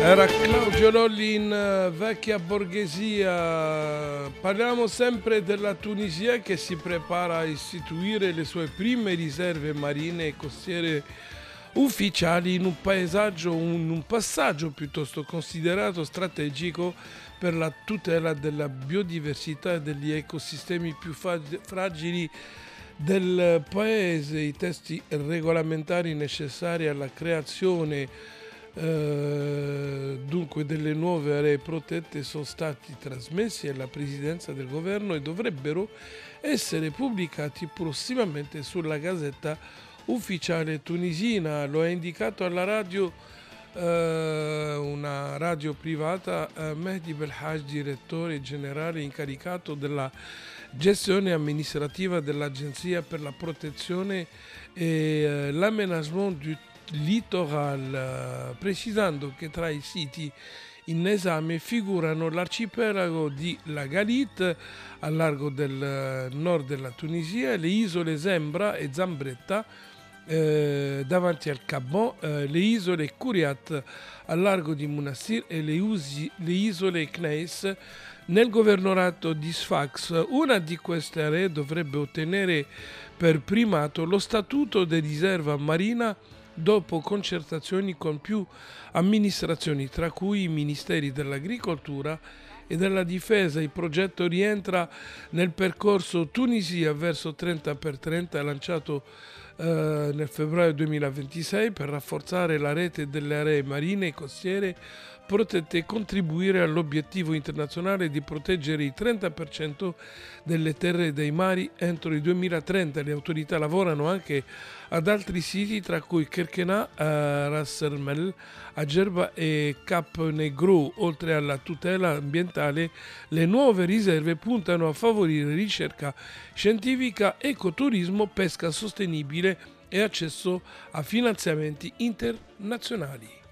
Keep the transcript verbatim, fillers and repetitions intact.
Era Claudio Lolli in eh, Vecchia Borghesia. Parliamo sempre della Tunisia che si prepara a istituire le sue prime riserve marine e costiere ufficiali in un paesaggio, un, un passaggio piuttosto considerato strategico per la tutela della biodiversità e degli ecosistemi più fa- fragili del paese. I testi regolamentari necessari alla creazione eh, dunque delle nuove aree protette sono stati trasmessi alla presidenza del governo e dovrebbero essere pubblicati prossimamente sulla Gazzetta Ufficiale tunisina. Lo ha indicato alla radio eh, una radio privata eh, Mehdi Belhaj, direttore generale incaricato della gestione amministrativa dell'Agenzia per la protezione e eh, l'aménagement du littoral, eh, precisando che tra i siti in esame figurano l'arcipelago di La Galite al largo del eh, nord della Tunisia, le isole Zembra e Zambretta eh, davanti al Gabon, eh, le isole Kuriat al largo di Munassir e le, usi, le isole Kneis nel governorato di Sfax. Una di queste aree dovrebbe ottenere per primato lo statuto di riserva marina dopo concertazioni con più amministrazioni, tra cui i ministeri dell'agricoltura e della difesa. Il progetto rientra nel percorso Tunisia verso trenta per trenta lanciato eh, nel febbraio duemilaventisei per rafforzare la rete delle aree marine e costiere protette e contribuire all'obiettivo internazionale di proteggere il trenta per cento delle terre e dei mari entro il duemilatrenta. Le autorità lavorano anche ad altri siti, tra cui Kerkena, eh, Ras El Mel, Agerba e Cap Negro. Oltre alla tutela ambientale, le nuove riserve puntano a favorire ricerca scientifica, ecoturismo, pesca sostenibile e accesso a finanziamenti internazionali.